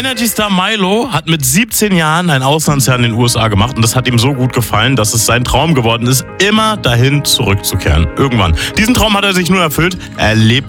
Energy Star Milo hat mit 17 Jahren ein Auslandsjahr in den USA gemacht und das hat ihm so gut gefallen, dass es sein Traum geworden ist, immer dahin zurückzukehren. Irgendwann. Diesen Traum hat er sich nun erfüllt. Er lebt